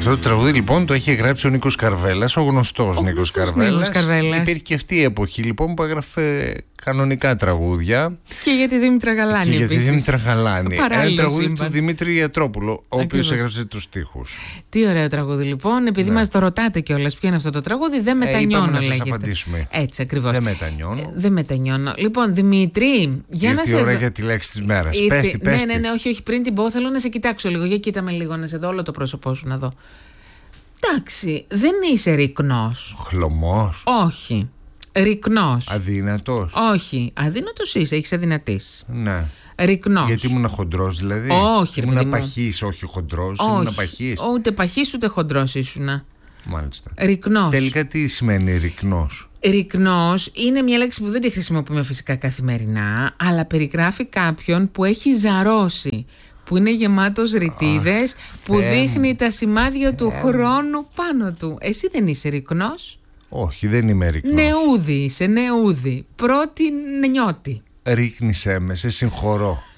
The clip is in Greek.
Αυτό το τραγούδι λοιπόν το έχει γράψει ο Νίκος Καρβέλας, ο γνωστός Νίκος Καρβέλας. Υπήρχε και αυτή η εποχή λοιπόν που έγραφε κανονικά τραγούδια. Και για τη Δήμητρα Γαλάνη. Και για τη Δήμητρα Γαλάνη. Ένα τραγούδι σύμπαν του Δημήτρη Ιατρόπουλο, ο οποίος έγραψε τους στίχους. Τι ωραίο τραγούδι λοιπόν. Επειδή μας το ρωτάτε κιόλας ποιο είναι αυτό το τραγούδι, δεν μετανιώνω, να σας λέγεται. απαντήσουμε. Έτσι ακριβώς. Δεν μετανιώνω. Δεν μετανιώνω. Λοιπόν, Δημήτρη, για να σε. Ήρθε η ώρα για τη λέξη της μέρας. Πες τη. Ναι, όχι, πριν την πω, θέλω να σε κοιτάξω λίγο. Για κοίτα με λίγο, να σε δω όλο το πρόσωπό σου να δω. Εντάξει, δεν είσαι ρικνός. Χλωμός. Όχι. Ρικνός. Αδύνατος. Όχι. Αδύνατος είσαι, έχεις αδυνατήσει. Ναι. Ρικνός. Γιατί ήμουν χοντρός δηλαδή. Όχι, ρε ήμουν παχής, όχι χοντρός. Ήμουν παχής. Ούτε παχής ούτε χοντρός ήσουνα. Μάλιστα. Ρικνός. Τελικά τι σημαίνει ρικνός? Ρικνός είναι μια λέξη που δεν τη χρησιμοποιούμε φυσικά καθημερινά, αλλά περιγράφει κάποιον που έχει ζαρώσει, που είναι γεμάτος ρητίδες, που δείχνει τα σημάδια του χρόνου πάνω του. Εσύ δεν είσαι ρικνός? Όχι, δεν είμαι ρικνός. Νεούδη είσαι, νεούδη. Πρώτη νιώτη. Ρίκνησέ με, σε συγχωρώ.